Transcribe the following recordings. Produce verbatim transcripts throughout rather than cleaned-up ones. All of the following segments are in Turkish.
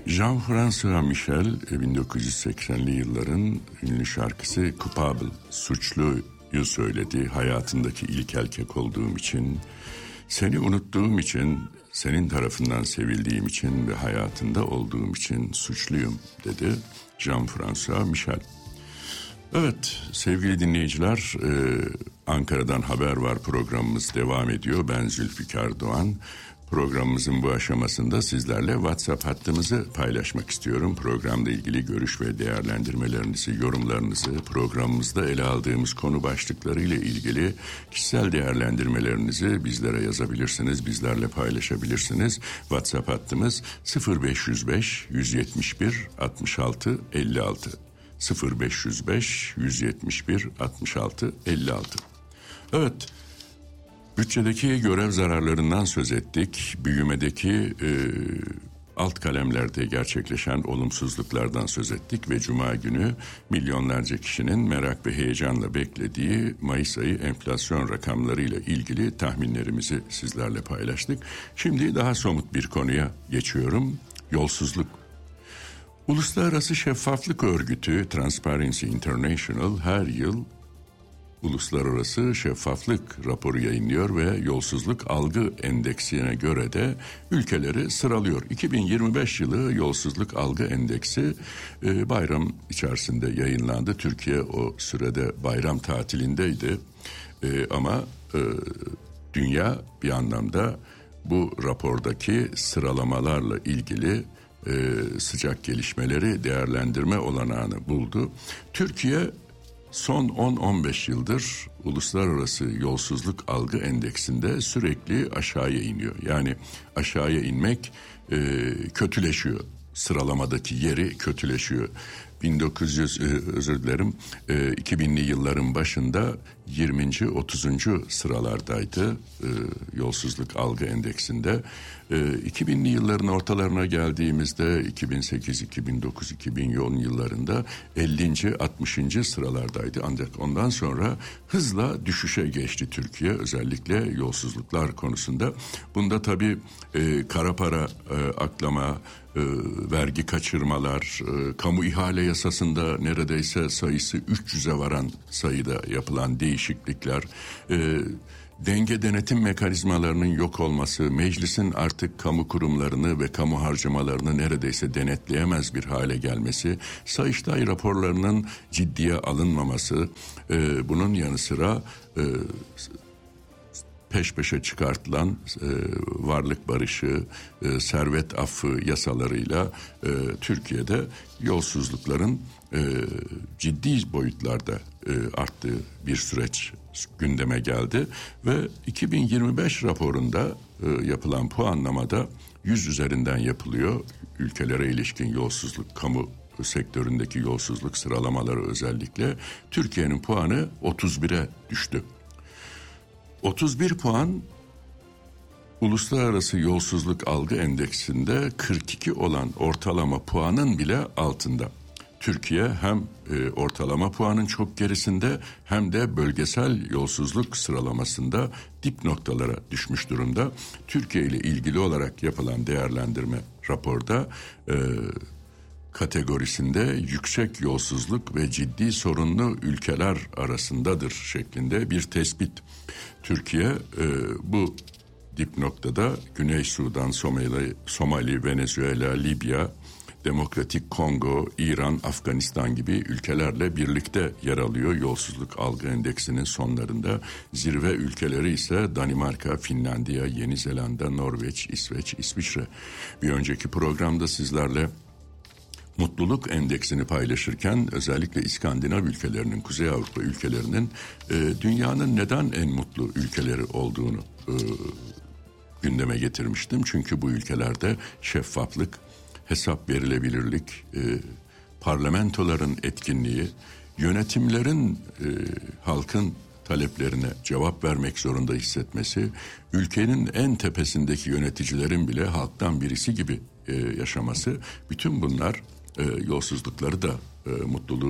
Jean-François Michel bin dokuz yüz seksenli yılların ünlü şarkısı Coupable, suçluyu söyledi. Hayatındaki ilk erkek olduğum için, seni unuttuğum için, senin tarafından sevildiğim için ve hayatında olduğum için suçluyum dedi Jean-François Michel. Evet sevgili dinleyiciler, e, Ankara'dan Haber Var programımız devam ediyor. Ben Zülfikar Doğan. Programımızın bu aşamasında sizlerle WhatsApp hattımızı paylaşmak istiyorum. Programla ilgili görüş ve değerlendirmelerinizi, yorumlarınızı, programımızda ele aldığımız konu başlıkları ile ilgili kişisel değerlendirmelerinizi bizlere yazabilirsiniz, bizlerle paylaşabilirsiniz. WhatsApp hattımız sıfır beş yüz beş yüz yetmiş bir altmış altı elli altı. sıfır beş yüz beş yüz yetmiş bir altmış altı elli altı. Evet, bütçedeki görev zararlarından söz ettik. Büyümedeki e, alt kalemlerde gerçekleşen olumsuzluklardan söz ettik ve Cuma günü milyonlarca kişinin merak ve heyecanla beklediği Mayıs ayı enflasyon rakamlarıyla ilgili tahminlerimizi sizlerle paylaştık. Şimdi daha somut bir konuya geçiyorum. Yolsuzluk. Uluslararası Şeffaflık Örgütü Transparency International her yıl Uluslararası Şeffaflık raporu yayınlıyor ve yolsuzluk algı endeksine göre de ülkeleri sıralıyor. iki bin yirmi beş yılı yolsuzluk algı endeksi e, bayram içerisinde yayınlandı. Türkiye o sürede bayram tatilindeydi e, ama e, dünya bir anlamda bu rapordaki sıralamalarla ilgili e, sıcak gelişmeleri değerlendirme olanağını buldu. Türkiye son on on beş yıldır uluslararası yolsuzluk algı endeksinde sürekli aşağıya iniyor. Yani aşağıya inmek e, kötüleşiyor. Sıralamadaki yeri kötüleşiyor. bin dokuz yüz e, özür dilerim e, iki binli yılların başında yirminci otuzuncu sıralardaydı e, yolsuzluk algı endeksinde. E, iki binli yılların ortalarına geldiğimizde iki bin sekiz, iki bin dokuz, iki bin on yıllarında ellinci altmışıncı sıralardaydı. Ancak ondan sonra hızla düşüşe geçti Türkiye, özellikle yolsuzluklar konusunda. Bunda tabii e, kara para e, aklama, e, vergi kaçırmalar, e, kamu ihale yasasında neredeyse sayısı üç yüze varan sayıda yapılan değişiklikler, e, denge denetim mekanizmalarının yok olması, meclisin artık kamu kurumlarını ve kamu harcamalarını neredeyse denetleyemez bir hale gelmesi, Sayıştay raporlarının ciddiye alınmaması, e, bunun yanı sıra e, peş peşe çıkartılan e, varlık barışı, e, servet affı yasalarıyla e, Türkiye'de yolsuzlukların e, ciddi boyutlarda e, arttığı bir süreç gündeme geldi ve iki bin yirmi beş raporunda e, yapılan puanlamada yüz üzerinden yapılıyor. Ülkelere ilişkin yolsuzluk, kamu sektöründeki yolsuzluk sıralamaları özellikle. Türkiye'nin puanı otuz bire düştü. otuz bir puan uluslararası yolsuzluk algı endeksinde kırk iki olan ortalama puanın bile altında. Türkiye hem e, ortalama puanın çok gerisinde hem de bölgesel yolsuzluk sıralamasında dip noktalara düşmüş durumda. Türkiye ile ilgili olarak yapılan değerlendirme raporda e, kategorisinde yüksek yolsuzluk ve ciddi sorunlu ülkeler arasındadır şeklinde bir tespit. Türkiye e, bu dip noktada Güney Sudan, Somali, Somali, Venezuela, Libya, Demokratik Kongo, İran, Afganistan gibi ülkelerle birlikte yer alıyor yolsuzluk algı endeksinin sonlarında. Zirve ülkeleri ise Danimarka, Finlandiya, Yeni Zelanda, Norveç, İsveç, İsviçre. Bir önceki programda sizlerle mutluluk endeksini paylaşırken özellikle İskandinav ülkelerinin, Kuzey Avrupa ülkelerinin e, dünyanın neden en mutlu ülkeleri olduğunu e, gündeme getirmiştim. Çünkü bu ülkelerde şeffaflık, hesap verilebilirlik, e, parlamentoların etkinliği, yönetimlerin e, halkın taleplerine cevap vermek zorunda hissetmesi, ülkenin en tepesindeki yöneticilerin bile halktan birisi gibi e, yaşaması, bütün bunlar e, yolsuzlukları da e, mutluluğu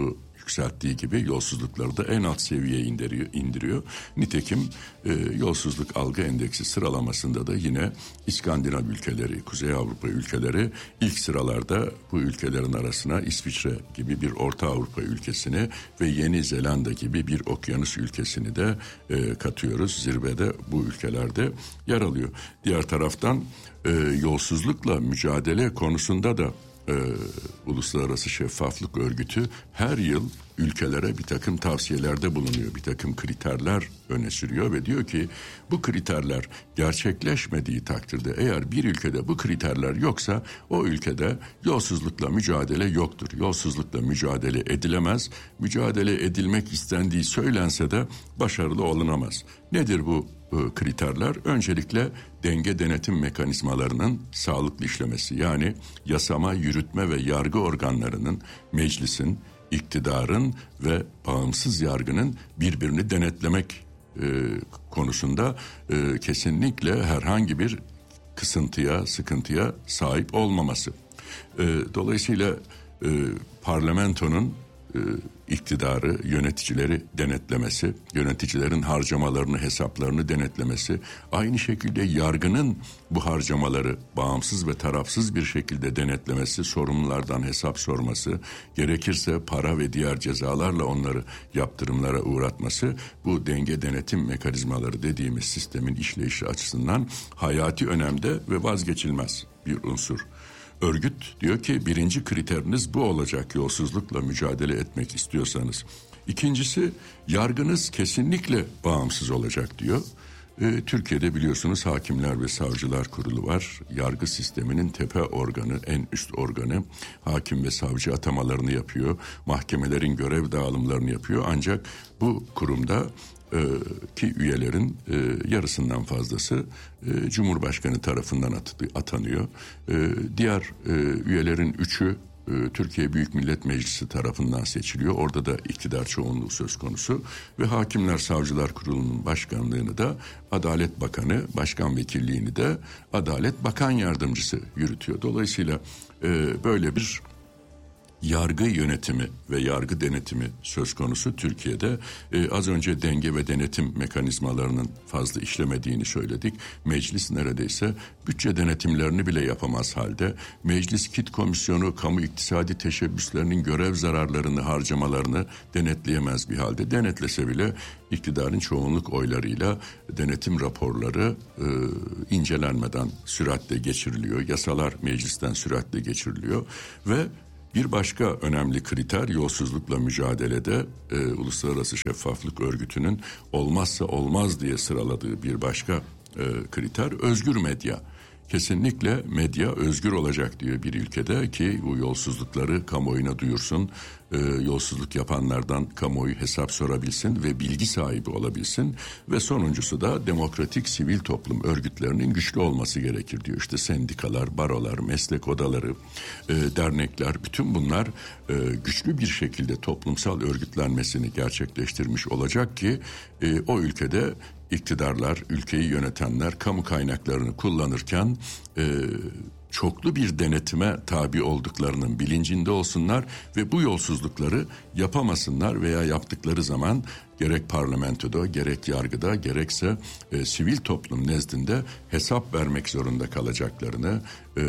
yükselttiği gibi yolsuzlukları da en alt seviyeye indiriyor. indiriyor. Nitekim e, yolsuzluk algı endeksi sıralamasında da yine İskandinav ülkeleri, Kuzey Avrupa ülkeleri ilk sıralarda. Bu ülkelerin arasına İsviçre gibi bir Orta Avrupa ülkesini ve Yeni Zelanda gibi bir okyanus ülkesini de e, katıyoruz. Zirvede bu ülkelerde yer alıyor. Diğer taraftan e, yolsuzlukla mücadele konusunda da e, Uluslararası Şeffaflık Örgütü her yıl ülkelere bir takım tavsiyelerde bulunuyor. Bir takım kriterler öne sürüyor ve diyor ki bu kriterler gerçekleşmediği takdirde, eğer bir ülkede bu kriterler yoksa o ülkede yolsuzlukla mücadele yoktur. Yolsuzlukla mücadele edilemez. Mücadele edilmek istendiği söylense de başarılı olunamaz. Nedir bu e, kriterler? Öncelikle denge denetim mekanizmalarının sağlıklı işlemesi. Yani yasama, yürütme ve yargı organlarının, meclisin, iktidarın ve bağımsız yargının birbirini denetlemek e, konusunda e, kesinlikle herhangi bir kısıntıya, sıkıntıya sahip olmaması. E, dolayısıyla e, parlamentonun e, iktidarı, yöneticileri denetlemesi, yöneticilerin harcamalarını, hesaplarını denetlemesi, aynı şekilde yargının bu harcamaları bağımsız ve tarafsız bir şekilde denetlemesi, sorumlulardan hesap sorması, gerekirse para ve diğer cezalarla onları yaptırımlara uğratması, bu denge denetim mekanizmaları dediğimiz sistemin işleyişi açısından hayati önemde ve vazgeçilmez bir unsur. Örgüt diyor ki birinci kriteriniz bu olacak yolsuzlukla mücadele etmek istiyorsanız. İkincisi, yargınız kesinlikle bağımsız olacak diyor. Ee, Türkiye'de biliyorsunuz Hakimler ve Savcılar Kurulu var. Yargı sisteminin tepe organı, en üst organı. Hakim ve savcı atamalarını yapıyor. Mahkemelerin görev dağılımlarını yapıyor. Ancak bu kurumda e, ki üyelerin e, yarısından fazlası e, Cumhurbaşkanı tarafından at- atanıyor. E, diğer e, üyelerin üçü e, Türkiye Büyük Millet Meclisi tarafından seçiliyor. Orada da iktidar çoğunluğu söz konusu ve Hakimler Savcılar Kurulu'nun başkanlığını da Adalet Bakanı, başkan vekilliğini de Adalet Bakan Yardımcısı yürütüyor. Dolayısıyla e, böyle bir yargı yönetimi ve yargı denetimi söz konusu Türkiye'de. Ee, az önce denge ve denetim mekanizmalarının fazla işlemediğini söyledik. Meclis neredeyse bütçe denetimlerini bile yapamaz halde. Meclis Kit Komisyonu kamu iktisadi teşebbüslerinin görev zararlarını, harcamalarını denetleyemez bir halde. Denetlese bile iktidarın çoğunluk oylarıyla denetim raporları e, incelenmeden süratle geçiriliyor. Yasalar meclisten süratle geçiriliyor ve bir başka önemli kriter yolsuzlukla mücadelede e, Uluslararası Şeffaflık Örgütü'nün olmazsa olmaz diye sıraladığı bir başka e, kriter özgür medya. Kesinlikle medya özgür olacak diyor bir ülkede ki bu yolsuzlukları kamuoyuna duyursun, e, yolsuzluk yapanlardan kamuoyu hesap sorabilsin ve bilgi sahibi olabilsin ve sonuncusu da demokratik sivil toplum örgütlerinin güçlü olması gerekir diyor. İşte sendikalar, barolar, meslek odaları, e, dernekler, bütün bunlar e, güçlü bir şekilde toplumsal örgütlenmesini gerçekleştirmiş olacak ki e, o ülkede iktidarlar, ülkeyi yönetenler kamu kaynaklarını kullanırken e, çoklu bir denetime tabi olduklarının bilincinde olsunlar ve bu yolsuzlukları yapamasınlar veya yaptıkları zaman gerek parlamentoda, gerek yargıda, gerekse e, sivil toplum nezdinde hesap vermek zorunda kalacaklarını, e,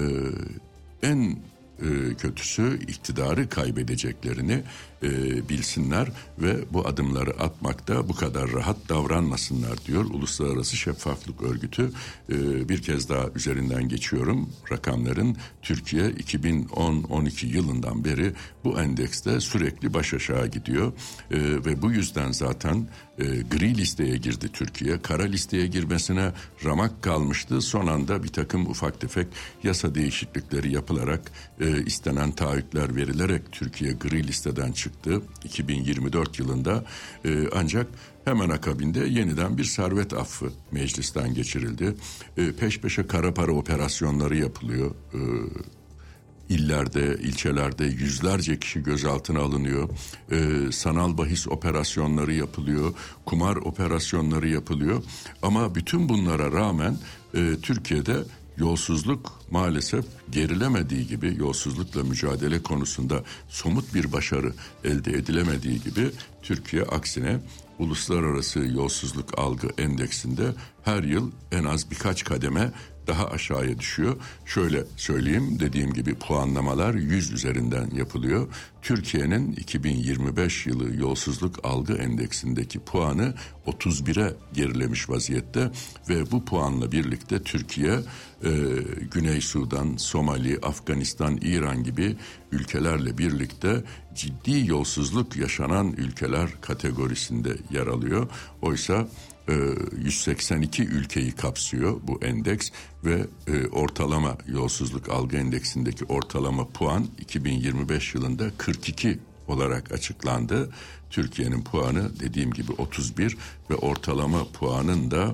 en e, kötüsü iktidarı kaybedeceklerini e, bilsinler ve bu adımları atmakta bu kadar rahat davranmasınlar diyor Uluslararası Şeffaflık Örgütü. E, bir kez daha üzerinden geçiyorum rakamların. Türkiye iki bin on on iki yılından beri bu endekste sürekli baş aşağı gidiyor e, ve bu yüzden zaten e, gri listeye girdi Türkiye. Kara listeye girmesine ramak kalmıştı. Son anda bir takım ufak tefek yasa değişiklikleri yapılarak e, istenen taahhütler verilerek Türkiye gri listeden çıktı iki bin yirmi dört yılında e, ancak hemen akabinde yeniden bir servet affı meclisten geçirildi. E, peş peşe kara para operasyonları yapılıyor. E, İllerde, ilçelerde yüzlerce kişi gözaltına alınıyor. Ee, sanal bahis operasyonları yapılıyor. Kumar operasyonları yapılıyor. Ama bütün bunlara rağmen e, Türkiye'de yolsuzluk maalesef gerilemediği gibi, yolsuzlukla mücadele konusunda somut bir başarı elde edilemediği gibi, Türkiye aksine Uluslararası Yolsuzluk Algı Endeksinde her yıl en az birkaç kademe daha aşağıya düşüyor. Şöyle söyleyeyim, dediğim gibi puanlamalar yüz üzerinden yapılıyor. Türkiye'nin iki bin yirmi beş yılı Yolsuzluk Algı Endeksindeki puanı otuz bire gerilemiş vaziyette ve bu puanla birlikte Türkiye e, Güney Sudan, Somali, Afganistan, İran gibi ülkelerle birlikte ciddi yolsuzluk yaşanan ülkeler kategorisinde yer alıyor. Oysa yüz seksen iki ülkeyi kapsıyor bu endeks ve ortalama yolsuzluk algı endeksindeki ortalama puan iki bin yirmi beş yılında kırk iki olarak açıklandı. Türkiye'nin puanı dediğim gibi otuz bir ve ortalama puanın da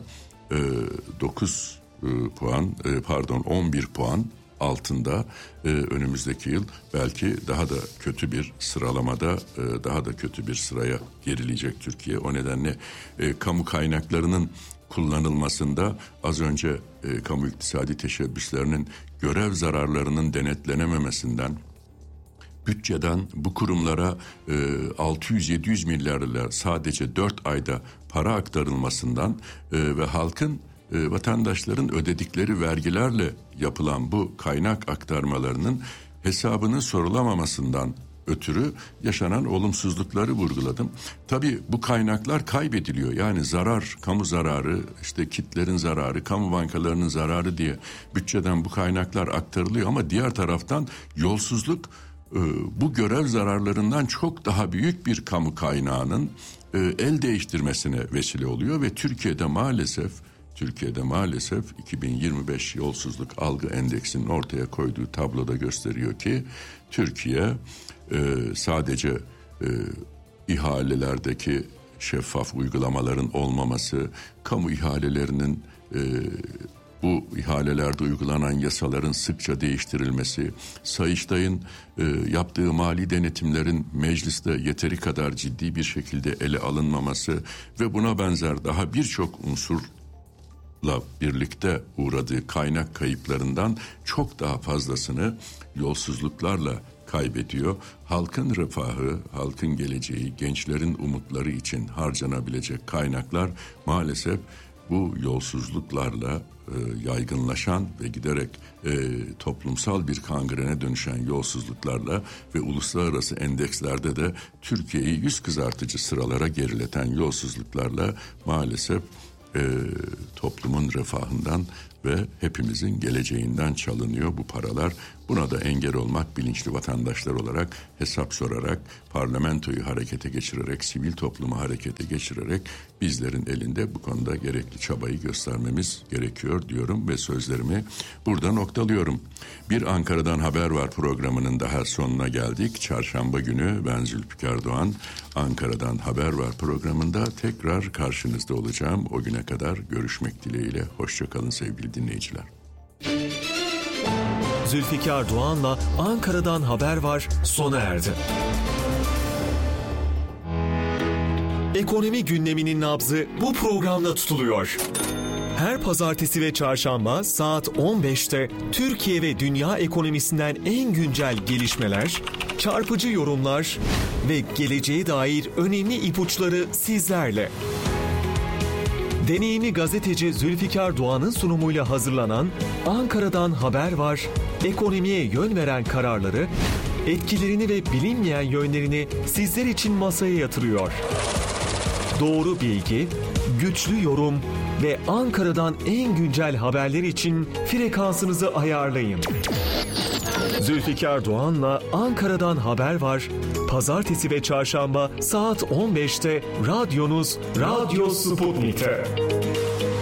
dokuz puan pardon on bir puan altında. Ee, önümüzdeki yıl belki daha da kötü bir sıralamada, e, daha da kötü bir sıraya gerileyecek Türkiye. O nedenle e, kamu kaynaklarının kullanılmasında az önce e, kamu iktisadi teşebbüslerinin görev zararlarının denetlenememesinden, bütçeden bu kurumlara e, altı yüz yedi yüz milyar lira sadece dört ayda para aktarılmasından e, ve halkın e, vatandaşların ödedikleri vergilerle yapılan bu kaynak aktarmalarının hesabının sorulamamasından ötürü yaşanan olumsuzlukları vurguladım. Tabii bu kaynaklar kaybediliyor. Yani zarar, kamu zararı, işte kitlerin zararı, kamu bankalarının zararı diye bütçeden bu kaynaklar aktarılıyor ama diğer taraftan yolsuzluk bu görev zararlarından çok daha büyük bir kamu kaynağının el değiştirmesine vesile oluyor ve Türkiye'de maalesef Türkiye'de maalesef iki bin yirmi beş yolsuzluk algı endeksinin ortaya koyduğu tabloda gösteriyor ki Türkiye sadece ihalelerdeki şeffaf uygulamaların olmaması, kamu ihalelerinin bu ihalelerde uygulanan yasaların sıkça değiştirilmesi, Sayıştay'ın e, yaptığı mali denetimlerin mecliste yeteri kadar ciddi bir şekilde ele alınmaması ve buna benzer daha birçok unsurla birlikte uğradığı kaynak kayıplarından çok daha fazlasını yolsuzluklarla kaybediyor. Halkın refahı, halkın geleceği, gençlerin umutları için harcanabilecek kaynaklar maalesef bu yolsuzluklarla e, yaygınlaşan ve giderek e, toplumsal bir kangrene dönüşen yolsuzluklarla ve uluslararası endekslerde de Türkiye'yi yüz kızartıcı sıralara gerileten yolsuzluklarla maalesef e, toplumun refahından ve hepimizin geleceğinden çalınıyor bu paralar. Buna da engel olmak, bilinçli vatandaşlar olarak hesap sorarak, parlamentoyu harekete geçirerek, sivil toplumu harekete geçirerek bizlerin elinde bu konuda gerekli çabayı göstermemiz gerekiyor diyorum ve sözlerimi burada noktalıyorum. Bir Ankara'dan Haber Var programının daha sonuna geldik. Çarşamba günü ben Zülfikar Doğan, Ankara'dan Haber Var programında tekrar karşınızda olacağım. O güne kadar görüşmek dileğiyle. Hoşça kalın sevgili dinleyiciler. Zülfikar Doğan'la Ankara'dan Haber Var sona erdi. Ekonomi gündeminin nabzı bu programda tutuluyor. Her pazartesi ve çarşamba saat on beşte Türkiye ve dünya ekonomisinden en güncel gelişmeler, çarpıcı yorumlar ve geleceğe dair önemli ipuçları sizlerle. Deneyimli gazeteci Zülfikar Doğan'ın sunumuyla hazırlanan Ankara'dan Haber Var, ekonomiye yön veren kararları, etkilerini ve bilinmeyen yönlerini sizler için masaya yatırıyor. Doğru bilgi, güçlü yorum ve Ankara'dan en güncel haberler için frekansınızı ayarlayın. Zülfikar Doğan'la Ankara'dan Haber Var, pazartesi ve çarşamba saat on beşte radyonuz Radyo Sputnik'te.